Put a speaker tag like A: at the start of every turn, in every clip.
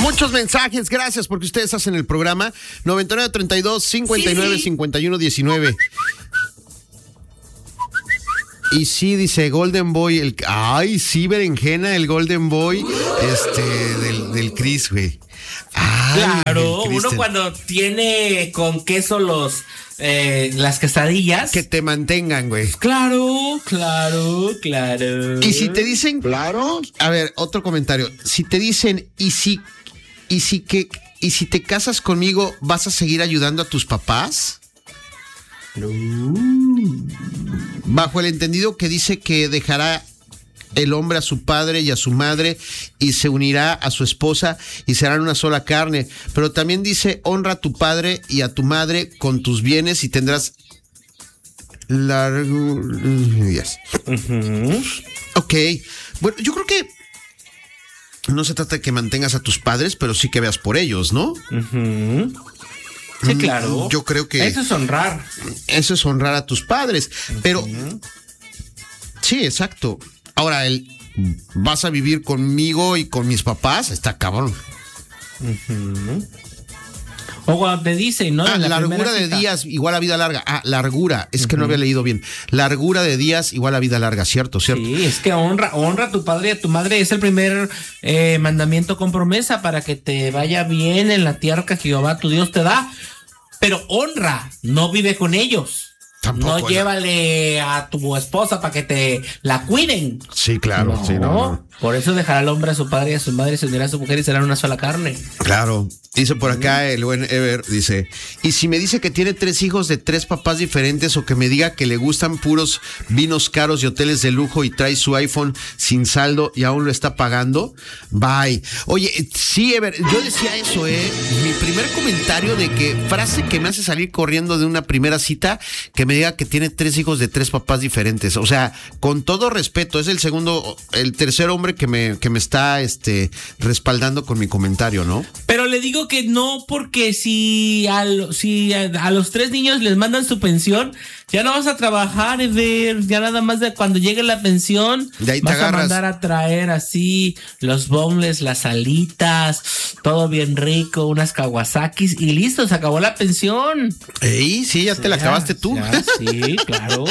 A: Muchos mensajes, gracias porque ustedes hacen el programa. 9932-595119. Y sí, dice Golden Boy, ay, sí, berenjena, el Golden Boy, del Chris, güey. Ay,
B: claro, uno cuando tiene con queso las quesadillas.
A: Que te mantengan, güey.
B: Claro.
A: Y si te dicen,
C: claro.
A: A ver, otro comentario. Si te dicen, y si te casas conmigo, ¿vas a seguir ayudando a tus papás? Bajo el entendido que dice que dejará el hombre a su padre y a su madre y se unirá a su esposa y serán una sola carne. Pero también dice, honra a tu padre y a tu madre con tus bienes y tendrás largo... Yes. Ok. Bueno, yo creo que no se trata de que mantengas a tus padres, pero sí que veas por ellos, ¿no?
B: Sí, claro.
A: Yo creo que...
B: Eso es honrar.
A: Eso es honrar a tus padres. Pero... Sí, exacto. Ahora, vas a vivir conmigo y con mis papás, está cabrón.
B: O cuando te dicen, ¿no?
A: Largura de días igual a vida larga. Largura. Es que no había leído bien. Largura de días igual a vida larga, ¿cierto?
B: Sí, es que honra a tu padre y a tu madre. Es el primer mandamiento con promesa para que te vaya bien en la tierra que Jehová tu Dios te da. Pero honra, no vive con ellos. Tampoco, no llévale a tu esposa para que te la cuiden.
A: Sí, claro.
B: No.
A: Sí, no.
B: Por eso dejará al hombre a su padre y a su madre, se unirá a su mujer y serán una sola carne.
A: Claro. Dice por acá el buen Ever, dice, y si me dice que tiene 3 hijos de 3 papás diferentes o que me diga que le gustan puros vinos caros y hoteles de lujo y trae su iPhone sin saldo y aún lo está pagando, bye. Oye, sí, Ever, yo decía eso, mi primer comentario de que frase que me hace salir corriendo de una primera cita, que me diga que tiene 3 hijos de 3 papás diferentes. O sea, con todo respeto, es el tercer hombre que me está respaldando con mi comentario, ¿no?
B: Pero le digo que no, porque si a los 3 niños les mandan su pensión, ya no vas a trabajar, Ever, ya nada más de cuando llegue la pensión,
A: de ahí
B: vas
A: te agarras.
B: A mandar a traer así los boneless, las alitas, todo bien rico, unas Kawasaki's y listo, se acabó la pensión.
A: Ey, sí, ya te la acabaste tú.
B: Ya, sí, claro.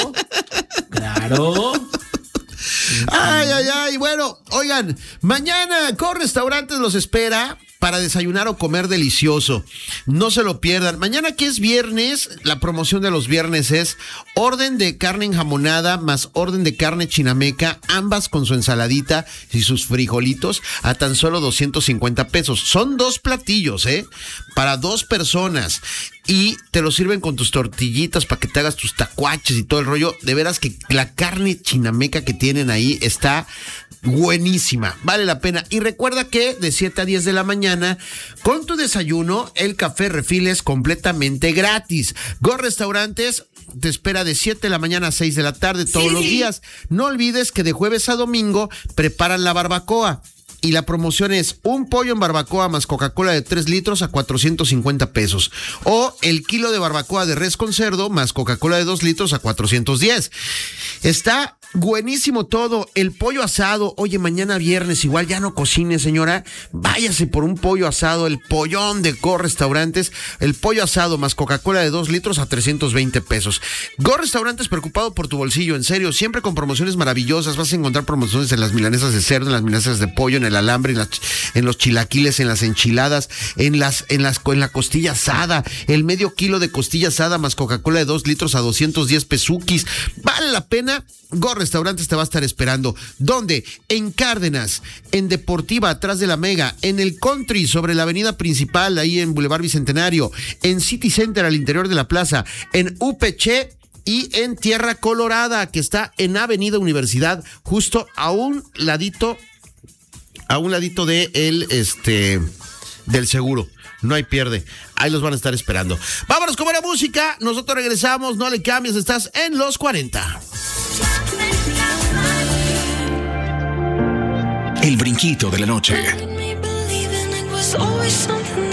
A: Ay, bueno, oigan, mañana con Restaurantes los espera para desayunar o comer delicioso. No se lo pierdan. Mañana que es viernes, la promoción de los viernes es orden de carne enjamonada más orden de carne chinameca, ambas con su ensaladita y sus frijolitos a tan solo 250 pesos. Son 2 platillos, para 2 personas. Y te lo sirven con tus tortillitas para que te hagas tus tacuaches y todo el rollo. De veras que la carne chinameca que tienen ahí está buenísima. Vale la pena. Y recuerda que de 7 a 10 de la mañana, con tu desayuno, el café refil es completamente gratis. Go Restaurantes te espera de 7 de la mañana a 6 de la tarde todos los días. No olvides que de jueves a domingo preparan la barbacoa. Y la promoción es un pollo en barbacoa más Coca-Cola de 3 litros a 450 pesos. O el kilo de barbacoa de res con cerdo más Coca-Cola de 2 litros a 410. Está buenísimo todo. El pollo asado. Oye, mañana viernes, igual ya no cocine, señora. Váyase por un pollo asado, el pollón de Go Restaurantes. El pollo asado más Coca-Cola de 2 litros a 320 pesos. Go Restaurantes, preocupado por tu bolsillo, en serio. Siempre con promociones maravillosas. Vas a encontrar promociones en las milanesas de cerdo, en las milanesas de pollo, en el alambre, en los chilaquiles, en las enchiladas, en la costilla asada, el medio kilo de costilla asada más Coca-Cola de 2 litros a 210 pesuquis. Vale la pena. Go Restaurantes te va a estar esperando. ¿Dónde? En Cárdenas, en Deportiva, atrás de la Mega, en el Country, sobre la avenida principal, ahí en Boulevard Bicentenario, en City Center, al interior de la plaza, en UPC y en Tierra Colorada, que está en Avenida Universidad, justo a un ladito de del seguro. No hay pierde. Ahí los van a estar esperando. Vámonos con buena música. Nosotros regresamos. No le cambies. Estás en los 40.
D: El brinquito de la noche.